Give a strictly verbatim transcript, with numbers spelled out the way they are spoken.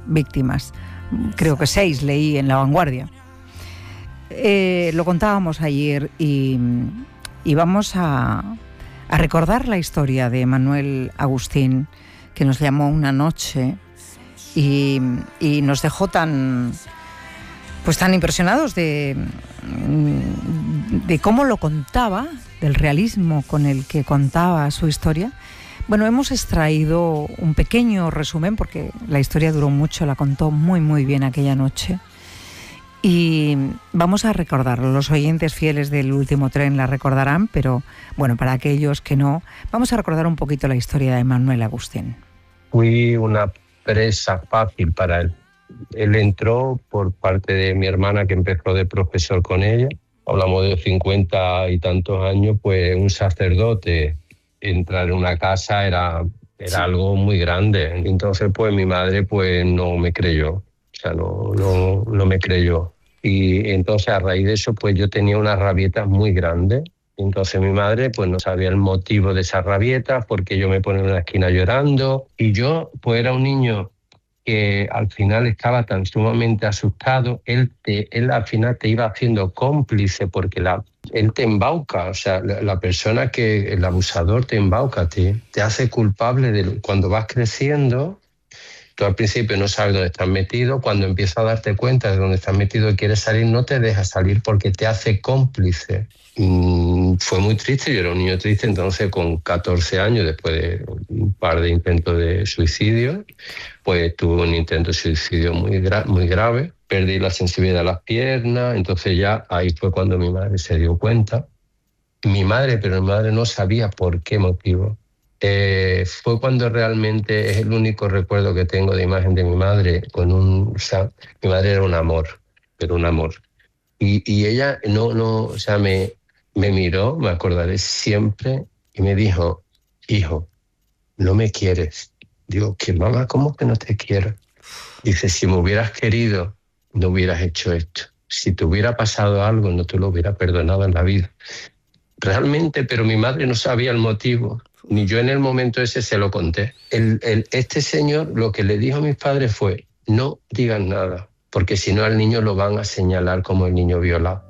víctimas. Creo que seis leí en La Vanguardia. Eh, lo contábamos ayer y, y vamos a, a recordar la historia de Manuel Agustín, que nos llamó una noche y, y nos dejó tan, pues tan impresionados de, de cómo lo contaba, del realismo con el que contaba su historia. Bueno, hemos extraído un pequeño resumen porque la historia duró mucho, la contó muy muy bien aquella noche. Y vamos a recordarlo. Los oyentes fieles del Último Tren la recordarán, pero bueno, para aquellos que no, vamos a recordar un poquito la historia de Manuel Agustín. Fui una presa fácil para él. Él entró por parte de mi hermana, que empezó de profesor con ella. Hablamos de cincuenta y tantos años, pues un sacerdote, entrar en una casa era, era sí. algo muy grande. Entonces, pues mi madre pues no me creyó, o sea, no, no, no me creyó. Y entonces, a raíz de eso, pues yo tenía unas rabietas muy grandes. Entonces mi madre pues no sabía el motivo de esas rabietas, porque yo me ponía en una esquina llorando. Y yo pues era un niño que al final estaba tan sumamente asustado. Él, te, él al final te iba haciendo cómplice, porque la, él te embauca, o sea, la, la persona que, el abusador te embauca a ti, te hace culpable de cuando vas creciendo. Tú al principio no sabes dónde estás metido, cuando empiezas a darte cuenta de dónde estás metido y quieres salir, no te deja salir porque te hace cómplice. Mm, fue muy triste, yo era un niño triste, entonces con catorce años, después de un par de intentos de suicidio, pues tuve un intento de suicidio muy, gra- muy grave, perdí la sensibilidad de las piernas, entonces ya ahí fue cuando mi madre se dio cuenta. Mi madre, pero mi madre no sabía por qué motivo. Eh, fue cuando realmente es el único recuerdo que tengo de imagen de mi madre con un, o sea, mi madre era un amor, pero un amor. Y, y ella no, no, o sea, me, me miró, me acordaré siempre, y me dijo: hijo, no me quieres. Digo, ¿qué, mamá? ¿Cómo que no te quiero? Dice, si me hubieras querido, no hubieras hecho esto. Si te hubiera pasado algo, no te lo hubiera perdonado en la vida. Realmente, pero mi madre no sabía el motivo, ni yo en el momento ese se lo conté. El, el, este señor lo que le dijo a mis padres fue: no digan nada, porque si no al niño lo van a señalar como el niño violado.